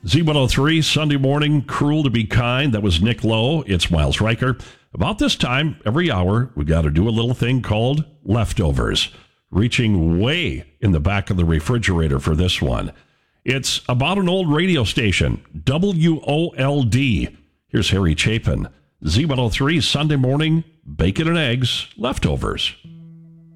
Z103, Sunday morning, Cruel to Be Kind. That was Nick Lowe. It's Miles Riker. About this time, every hour, we got to do a little thing called Leftovers, reaching way in the back of the refrigerator for this one. It's about an old radio station, WOLD. Here's Harry Chapin. Z103, Sunday morning, bacon and eggs, leftovers.